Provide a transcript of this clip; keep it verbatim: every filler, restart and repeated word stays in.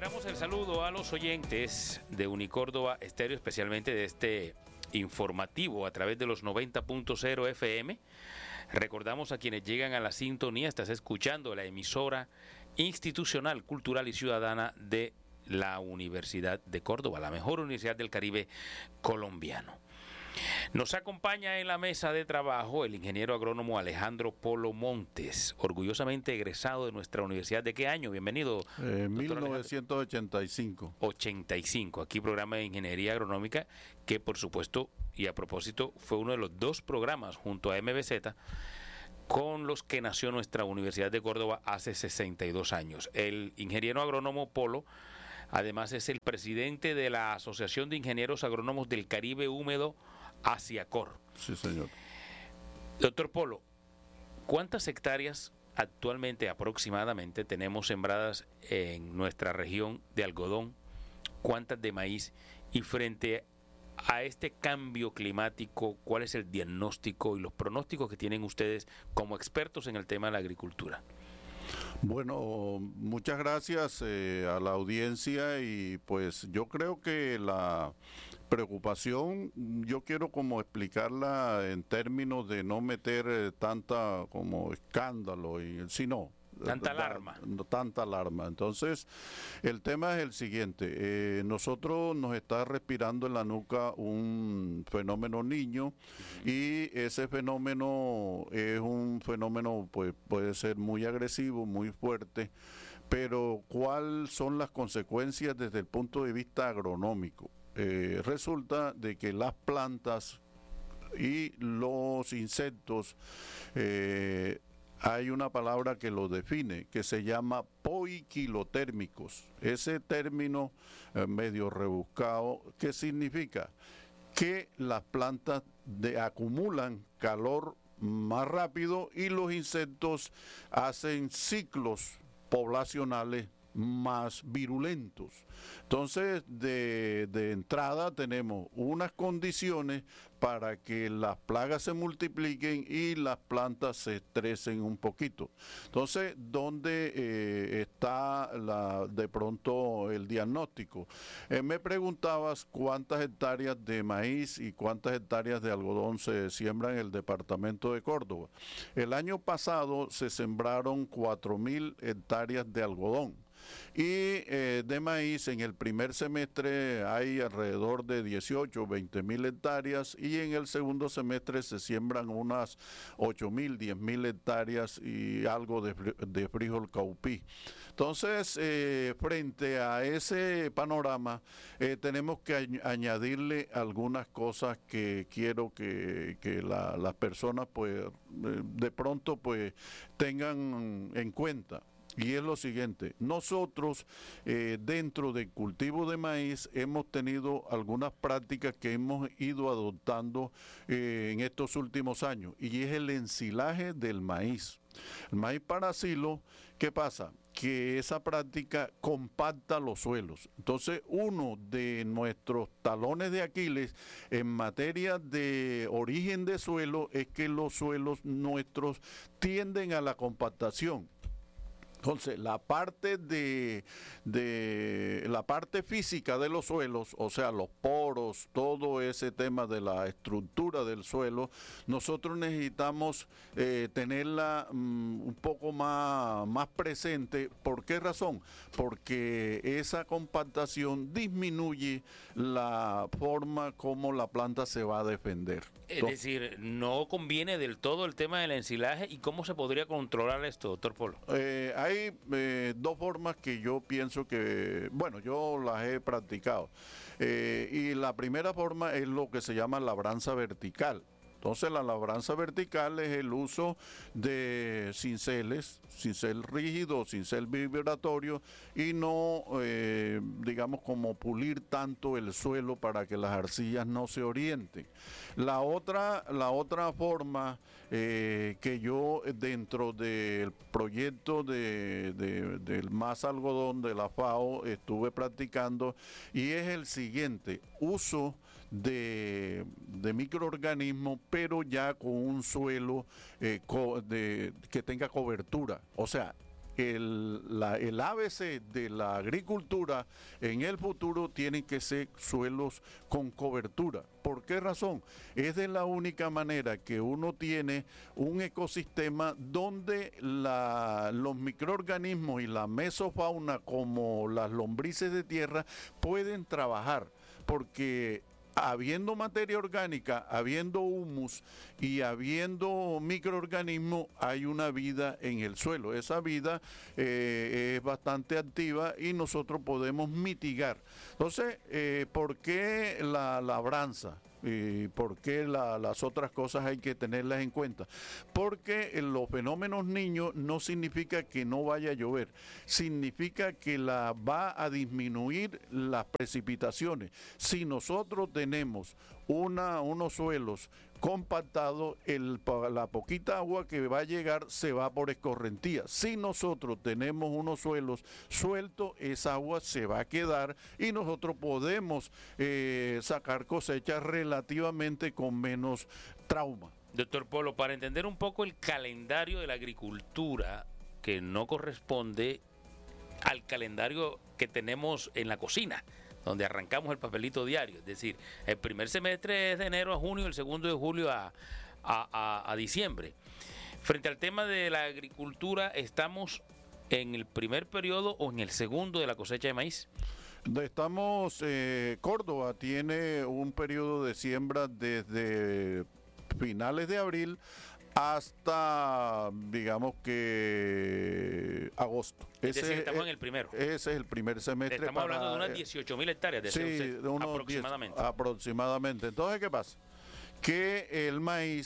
Reiteramos el saludo a los oyentes de Unicórdoba Estéreo, especialmente de este informativo a través de los noventa punto cero F M. Recordamos a quienes llegan a la sintonía, estás escuchando la emisora institucional, cultural y ciudadana de la Universidad de Córdoba, la mejor universidad del Caribe colombiano. Nos acompaña en la mesa de trabajo el ingeniero agrónomo Alejandro Polo Montes, orgullosamente egresado de nuestra universidad. ¿De qué año? Bienvenido. Eh, mil novecientos ochenta y cinco. ochenta y cinco, aquí programa de Ingeniería Agronómica, que por supuesto, y a propósito, fue uno de los dos programas junto a M B Z con los que nació nuestra Universidad de Córdoba hace sesenta y dos años. El ingeniero agrónomo Polo, además, es el presidente de la Asociación de Ingenieros Agrónomos del Caribe Húmedo, ASIACOR. Sí, señor. Doctor Polo, ¿cuántas hectáreas actualmente aproximadamente tenemos sembradas en nuestra región de algodón? ¿Cuántas de maíz? Y frente a este cambio climático, ¿cuál es el diagnóstico y los pronósticos que tienen ustedes como expertos en el tema de la agricultura? Bueno, muchas gracias eh, a la audiencia, y pues yo creo que la preocupación, yo quiero como explicarla en términos de no meter eh, tanta como escándalo, y sino Tanta alarma. No, tanta alarma. Entonces, el tema es el siguiente. Eh, nosotros nos está respirando en la nuca un fenómeno niño, y ese fenómeno es un fenómeno, pues puede ser muy agresivo, muy fuerte, pero ¿cuáles son las consecuencias desde el punto de vista agronómico? Eh, resulta de que las plantas y los insectos, eh, hay una palabra que lo define, que se llama poiquilotérmicos. Ese término eh, medio rebuscado, ¿qué significa? Que las plantas de, acumulan calor más rápido y los insectos hacen ciclos poblacionales más virulentos. Entonces, de, de entrada tenemos unas condiciones para que las plagas se multipliquen y las plantas se estresen un poquito. Entonces, ¿dónde eh, está la, de pronto el diagnóstico? Eh, me preguntabas cuántas hectáreas de maíz y cuántas hectáreas de algodón se siembran en el departamento de Córdoba. El año pasado se sembraron cuatro mil hectáreas de algodón. Y eh, de maíz en el primer semestre hay alrededor de dieciocho, veinte mil hectáreas, y en el segundo semestre se siembran unas ocho mil, diez mil hectáreas y algo de, de frijol caupí. Entonces, eh, frente a ese panorama, eh, tenemos que añ añadirle algunas cosas que quiero que, que la, las personas pues de pronto pues tengan en cuenta. Y es lo siguiente: nosotros eh, dentro del cultivo de maíz hemos tenido algunas prácticas que hemos ido adoptando eh, en estos últimos años, y es el ensilaje del maíz. El maíz para silo, ¿qué pasa? Que esa práctica compacta los suelos. Entonces, uno de nuestros talones de Aquiles en materia de origen de suelo es que los suelos nuestros tienden a la compactación. Entonces, la parte de, de la parte física de los suelos, o sea, los poros, todo ese tema de la estructura del suelo, nosotros necesitamos eh, tenerla um, un poco más, más presente. ¿Por qué razón? Porque esa compactación disminuye la forma como la planta se va a defender. Es Entonces, decir, no conviene del todo el tema del ensilaje. ¿Y cómo se podría controlar esto, doctor Polo? Eh, hay eh, dos formas que yo pienso que, bueno, yo las he practicado. Eh, y la primera forma es lo que se llama labranza vertical. Entonces, la labranza vertical es el uso de cinceles, cincel rígido, cincel vibratorio, y no, eh, digamos, como pulir tanto el suelo para que las arcillas no se orienten. La otra, la otra forma eh, que yo dentro del proyecto de, de, del Más Algodón de la FAO estuve practicando, y es el siguiente: uso de, de microorganismos, pero ya con un suelo eh, co de, que tenga cobertura. O sea, el, la, el A B C de la agricultura en el futuro tienen que ser suelos con cobertura. ¿Por qué razón? Es de la única manera que uno tiene un ecosistema donde la, los microorganismos y la mesofauna, como las lombrices de tierra, pueden trabajar, porque habiendo materia orgánica, habiendo humus y habiendo microorganismos, hay una vida en el suelo. Esa vida eh, es bastante activa y nosotros podemos mitigar. Entonces, eh, ¿por qué la labranza? ¿Y por qué la, las otras cosas hay que tenerlas en cuenta? Porque los fenómenos niños no significa que no vaya a llover, significa que la va a disminuir las precipitaciones. Si nosotros tenemos una, unos suelos compactados, el, la poquita agua que va a llegar se va por escorrentía. Si nosotros tenemos unos suelos sueltos, esa agua se va a quedar y nosotros podemos eh, sacar cosechas relativamente con menos trauma. Doctor Polo, para entender un poco el calendario de la agricultura, que no corresponde al calendario que tenemos en la cocina, donde arrancamos el papelito diario, es decir, el primer semestre es de enero a junio, el segundo de julio a, a, a, a diciembre. Frente al tema de la agricultura, ¿estamos en el primer periodo o en el segundo de la cosecha de maíz? Estamos, eh, Córdoba tiene un periodo de siembra desde finales de abril hasta, digamos que, agosto. Es ese, decir, estamos es, en el primero. Ese es el primer semestre. Estamos para, hablando de unas dieciocho mil hectáreas, de sí, C U C, de unos aproximadamente. diez, aproximadamente. Entonces, ¿qué pasa? Que el maíz